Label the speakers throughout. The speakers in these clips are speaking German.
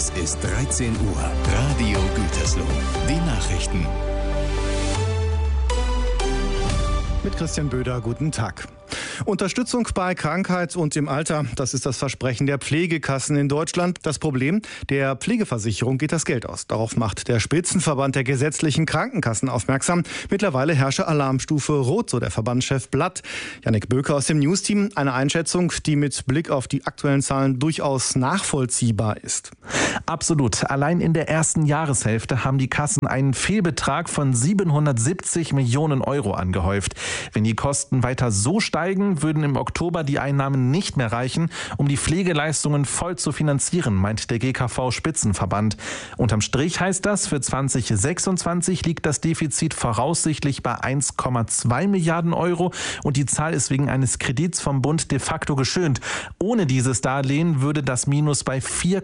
Speaker 1: Es ist 13 Uhr. Radio Gütersloh. Die Nachrichten.
Speaker 2: Mit Christian Böder, guten Tag. Unterstützung bei Krankheit und im Alter, das ist das Versprechen der Pflegekassen in Deutschland. Das Problem, der Pflegeversicherung geht das Geld aus. Darauf macht der Spitzenverband der gesetzlichen Krankenkassen aufmerksam. Mittlerweile herrsche Alarmstufe Rot, so der Verbandschef Blatt. Jannik Böke aus dem News-Team. Eine Einschätzung, die mit Blick auf die aktuellen Zahlen durchaus nachvollziehbar ist.
Speaker 3: Absolut. Allein in der ersten Jahreshälfte haben die Kassen einen Fehlbetrag von 770 Millionen Euro angehäuft. Wenn die Kosten weiter so steigen, würden im Oktober die Einnahmen nicht mehr reichen, um die Pflegeleistungen voll zu finanzieren, meint der GKV-Spitzenverband. Unterm Strich heißt das, für 2026 liegt das Defizit voraussichtlich bei 1,2 Milliarden Euro und die Zahl ist wegen eines Kredits vom Bund de facto geschönt. Ohne dieses Darlehen würde das Minus bei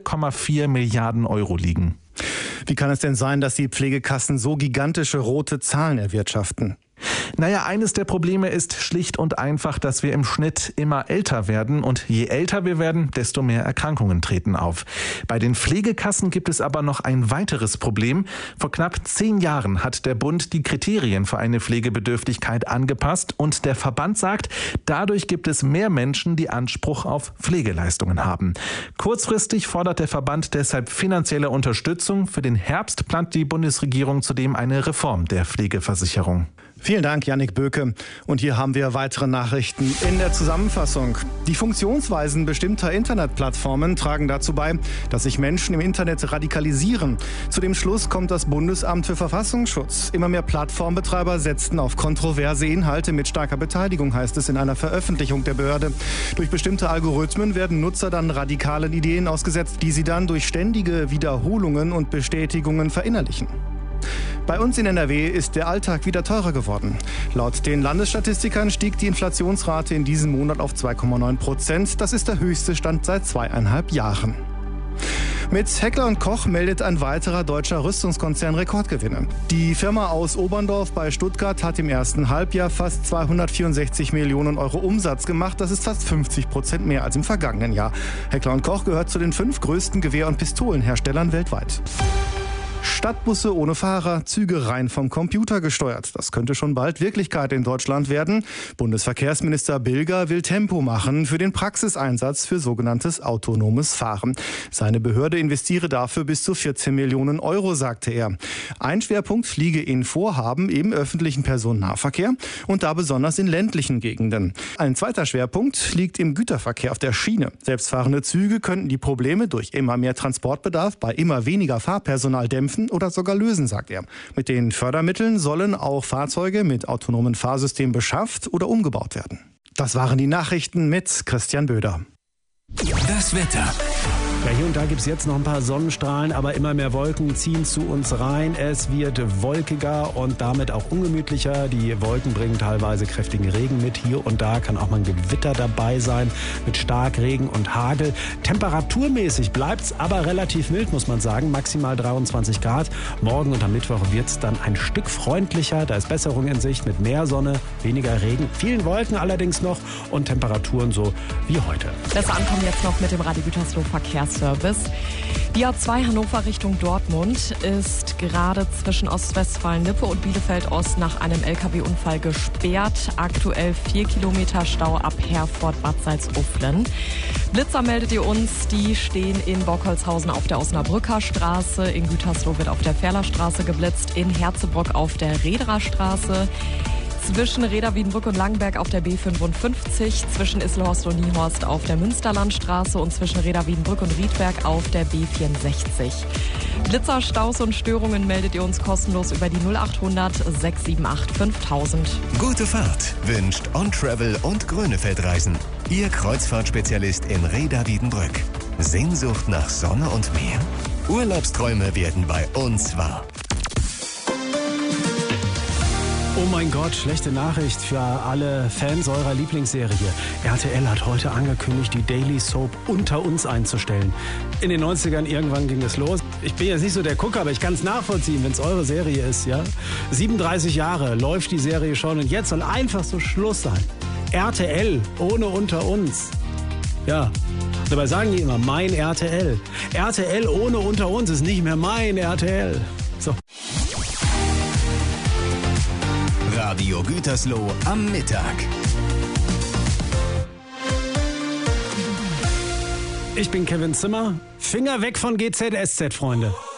Speaker 3: 4,4 Milliarden Euro liegen.
Speaker 2: Wie kann es denn sein, dass die Pflegekassen so gigantische rote Zahlen erwirtschaften?
Speaker 3: Naja, eines der Probleme ist schlicht und einfach, dass wir im Schnitt immer älter werden und je älter wir werden, desto mehr Erkrankungen treten auf. Bei den Pflegekassen gibt es aber noch ein weiteres Problem. Vor knapp 10 Jahren hat der Bund die Kriterien für eine Pflegebedürftigkeit angepasst und der Verband sagt, dadurch gibt es mehr Menschen, die Anspruch auf Pflegeleistungen haben. Kurzfristig fordert der Verband deshalb finanzielle Unterstützung. Für den Herbst plant die Bundesregierung zudem eine Reform der Pflegeversicherung.
Speaker 2: Vielen Dank, Jannik Böke. Und hier haben wir weitere Nachrichten in der Zusammenfassung. Die Funktionsweisen bestimmter Internetplattformen tragen dazu bei, dass sich Menschen im Internet radikalisieren. Zu dem Schluss kommt das Bundesamt für Verfassungsschutz. Immer mehr Plattformbetreiber setzten auf kontroverse Inhalte mit starker Beteiligung, heißt es in einer Veröffentlichung der Behörde. Durch bestimmte Algorithmen werden Nutzer dann radikalen Ideen ausgesetzt, die sie dann durch ständige Wiederholungen und Bestätigungen verinnerlichen. Bei uns in NRW ist der Alltag wieder teurer geworden. Laut den Landesstatistikern stieg die Inflationsrate in diesem Monat auf 2,9%. Das ist der höchste Stand seit 2,5 Jahren. Mit Heckler & Koch meldet ein weiterer deutscher Rüstungskonzern Rekordgewinne. Die Firma aus Oberndorf bei Stuttgart hat im ersten Halbjahr fast 264 Millionen Euro Umsatz gemacht. Das ist fast 50% mehr als im vergangenen Jahr. Heckler & Koch gehört zu den 5 größten Gewehr- und Pistolenherstellern weltweit. Stadtbusse ohne Fahrer, Züge rein vom Computer gesteuert. Das könnte schon bald Wirklichkeit in Deutschland werden. Bundesverkehrsminister Bilger will Tempo machen für den Praxiseinsatz für sogenanntes autonomes Fahren. Seine Behörde investiere dafür bis zu 14 Millionen Euro, sagte er. Ein Schwerpunkt liege in Vorhaben im öffentlichen Personennahverkehr und da besonders in ländlichen Gegenden. Ein zweiter Schwerpunkt liegt im Güterverkehr auf der Schiene. Selbstfahrende Züge könnten die Probleme durch immer mehr Transportbedarf bei immer weniger Fahrpersonal dämpfen oder sogar lösen, sagt er. Mit den Fördermitteln sollen auch Fahrzeuge mit autonomen Fahrsystemen beschafft oder umgebaut werden. Das waren die Nachrichten mit Christian Böder.
Speaker 1: Das Wetter.
Speaker 4: Ja, hier und da gibt es jetzt noch ein paar Sonnenstrahlen, aber immer mehr Wolken ziehen zu uns rein. Es wird wolkiger und damit auch ungemütlicher. Die Wolken bringen teilweise kräftigen Regen mit. Hier und da kann auch mal ein Gewitter dabei sein mit Starkregen und Hagel. Temperaturmäßig bleibt es aber relativ mild, muss man sagen. Maximal 23 Grad. Morgen und am Mittwoch wird es dann ein Stück freundlicher. Da ist Besserung in Sicht mit mehr Sonne, weniger Regen, vielen Wolken allerdings noch und Temperaturen so wie heute.
Speaker 5: Besser ankommen jetzt noch mit dem Radio Gütersloh Verkehrsservice. Die A2 Hannover Richtung Dortmund ist gerade zwischen Ostwestfalen-Lippe und Bielefeld-Ost nach einem LKW-Unfall gesperrt. Aktuell 4 Kilometer Stau ab Herford-Bad Salzuflen. Blitzer meldet ihr uns, die stehen in Bockholzhausen auf der Osnabrücker Straße. In Gütersloh wird auf der Ferlerstraße geblitzt. In Herzebrock auf der Rederer Straße. Zwischen Reda, Wiedenbrück und Langenberg auf der B55, zwischen Isselhorst und Niehorst auf der Münsterlandstraße und zwischen Reda, Wiedenbrück und Riedberg auf der B64. Blitzer, Staus und Störungen meldet ihr uns kostenlos über die 0800 678 5000.
Speaker 1: Gute Fahrt wünscht On Travel und Grönefeld Reisen. Ihr Kreuzfahrtspezialist in Reda, Wiedenbrück. Sehnsucht nach Sonne und Meer? Urlaubsträume werden bei uns wahr.
Speaker 4: Oh mein Gott, schlechte Nachricht für alle Fans eurer Lieblingsserie. RTL hat heute angekündigt, die Daily Soap Unter uns einzustellen. In den 90ern irgendwann ging es los. Ich bin jetzt nicht so der Gucker, aber ich kann es nachvollziehen, wenn es eure Serie ist, ja? 37 Jahre läuft die Serie schon und jetzt soll einfach so Schluss sein. RTL ohne Unter uns. Ja, Dabei sagen die immer, mein RTL. RTL ohne unter uns ist nicht mehr mein RTL. So.
Speaker 1: Radio Gütersloh am Mittag.
Speaker 4: Ich bin Kevin Zimmer. Finger weg von GZSZ, Freunde.